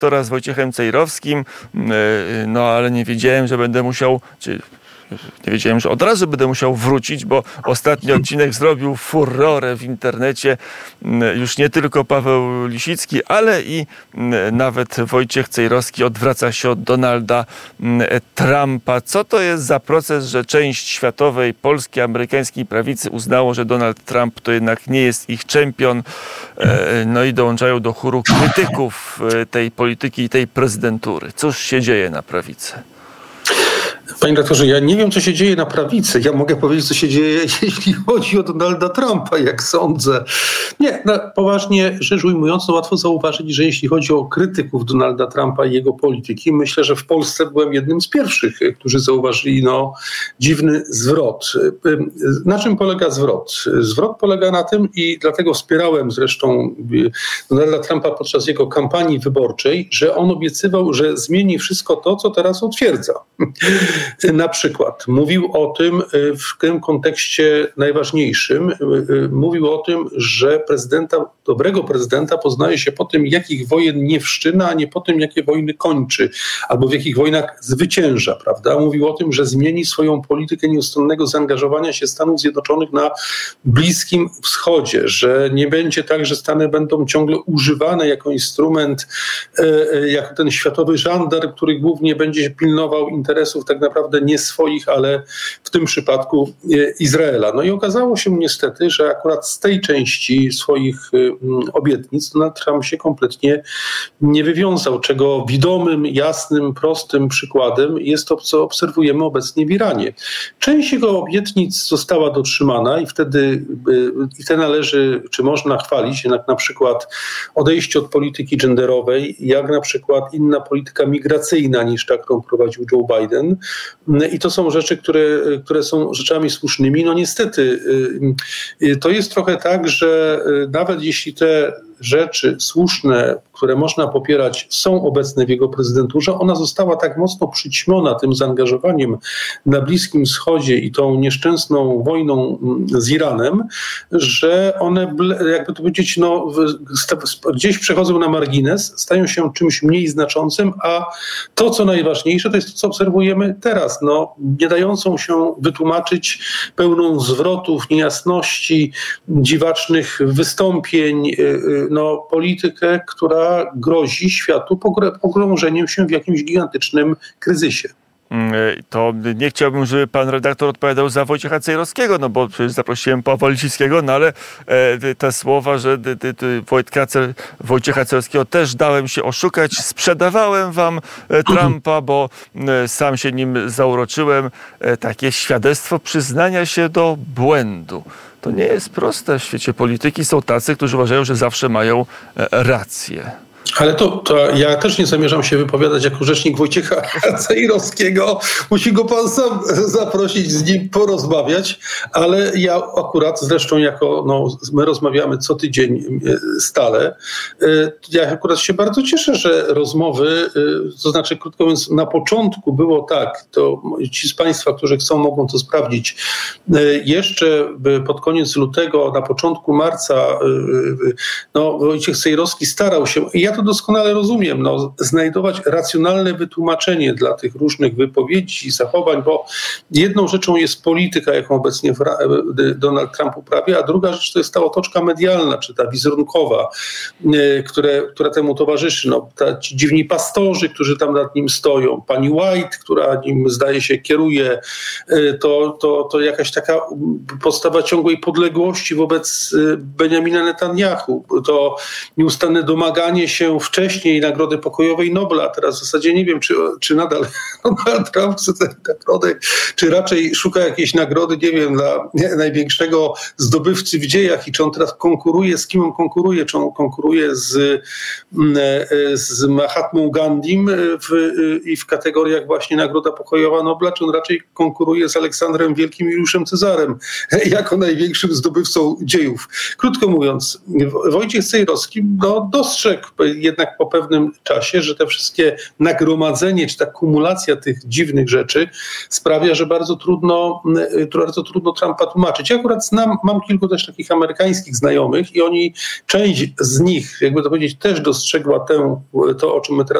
redaktora z Wojciechem Cejrowskim, no ale nie wiedziałem, że będę musiał, nie wiedziałem, że od razu będę musiał wrócić, bo ostatni odcinek zrobił furorę w internecie. Już nie tylko Paweł Lisicki, ale i nawet Wojciech Cejrowski odwraca się od Donalda Trumpa. Co to jest za proces, że część światowej, polskiej, amerykańskiej prawicy uznało, że Donald Trump to jednak nie jest ich czempion, no i dołączają do chóru krytyków tej polityki i tej prezydentury. Cóż się dzieje na prawicy? Panie redaktorze, ja nie wiem, co się dzieje na prawicy. Ja mogę powiedzieć, co się dzieje, jeśli chodzi o Donalda Trumpa, jak sądzę. Nie, poważnie rzecz ujmując, łatwo zauważyć, że jeśli chodzi o krytyków Donalda Trumpa i jego polityki, myślę, że w Polsce byłem jednym z pierwszych, którzy zauważyli dziwny zwrot. Na czym polega zwrot? Zwrot polega na tym, i dlatego wspierałem zresztą Donalda Trumpa podczas jego kampanii wyborczej, że on obiecywał, że zmieni wszystko to, co teraz utwierdza. Na przykład mówił o tym w tym kontekście najważniejszym, mówił o tym, że dobrego prezydenta poznaje się po tym, jakich wojen nie wszczyna, a nie po tym, jakie wojny kończy, albo w jakich wojnach zwycięża, prawda? Mówił o tym, że zmieni swoją politykę nieustronnego zaangażowania się Stanów Zjednoczonych na Bliskim Wschodzie, że nie będzie tak, że Stany będą ciągle używane jako instrument, jako ten światowy żandar, który głównie będzie pilnował interesów tak naprawdę nie swoich, ale w tym przypadku Izraela. No i okazało się niestety, że akurat z tej części swoich obietnic Donald Trump się kompletnie nie wywiązał, czego widomym, jasnym, prostym przykładem jest to, co obserwujemy obecnie w Iranie. Część jego obietnic została dotrzymana i wtedy te należy, czy można chwalić, jak na przykład odejście od polityki genderowej, jak na przykład inna polityka migracyjna niż ta, którą prowadził Joe Biden. I to są rzeczy, które są rzeczami słusznymi. No niestety to jest trochę tak, że nawet jeśli te rzeczy słuszne, które można popierać, są obecne w jego prezydenturze, ona została tak mocno przyćmiona tym zaangażowaniem na Bliskim Wschodzie i tą nieszczęsną wojną z Iranem, że one, jakby to powiedzieć, gdzieś przechodzą na margines, stają się czymś mniej znaczącym, a to, co najważniejsze, to jest to, co obserwujemy teraz, nie dającą się wytłumaczyć, pełną zwrotów, niejasności, dziwacznych wystąpień, politykę, która grozi światu pogrążeniem się w jakimś gigantycznym kryzysie. To nie chciałbym, żeby pan redaktor odpowiadał za Wojciecha Cejrowskiego, bo przecież zaprosiłem Pawła Lisickiego, ale te słowa, że Wojciecha Cejrowskiego też dałem się oszukać, sprzedawałem wam Trumpa, bo sam się nim zauroczyłem. Takie świadectwo przyznania się do błędu. To nie jest proste w świecie polityki. Są tacy, którzy uważają, że zawsze mają rację. Ale to ja też nie zamierzam się wypowiadać jako rzecznik Wojciecha Cejrowskiego. Musi go pan sam zaprosić, z nim porozmawiać, ale ja akurat, zresztą my rozmawiamy co tydzień stale, ja akurat się bardzo cieszę, że rozmowy, to znaczy krótko mówiąc, na początku było tak, to ci z państwa, którzy chcą, mogą to sprawdzić, jeszcze pod koniec lutego, na początku marca, Wojciech Cejrowski starał się, ja to doskonale rozumiem, znajdować racjonalne wytłumaczenie dla tych różnych wypowiedzi i zachowań, bo jedną rzeczą jest polityka, jaką obecnie Donald Trump uprawia, a druga rzecz to jest ta otoczka medialna, czy ta wizerunkowa, która temu towarzyszy. Ci dziwni pastorzy, którzy tam nad nim stoją, pani White, która nim zdaje się kieruje, to jakaś taka postawa ciągłej podległości wobec Benjamina Netanyahu, to nieustanne domaganie się wcześniej Nagrody Pokojowej Nobla, a teraz w zasadzie nie wiem, czy nadal Donald Trump chce tę nagrodę, czy raczej szuka jakiejś nagrody, nie wiem, dla największego zdobywcy w dziejach i czy on teraz konkuruje, z kim on konkuruje, czy on konkuruje z Mahatmą Gandhim i w kategoriach właśnie Nagroda Pokojowa Nobla, czy on raczej konkuruje z Aleksandrem Wielkim i Juliuszem Cezarem jako największym zdobywcą dziejów. Krótko mówiąc, Wojciech Cejrowski dostrzegł jednak po pewnym czasie, że te wszystkie nagromadzenie, czy ta kumulacja tych dziwnych rzeczy sprawia, że bardzo trudno Trumpa tłumaczyć. Ja akurat mam kilku też takich amerykańskich znajomych i część z nich, jakby to powiedzieć, też dostrzegła to, o czym my teraz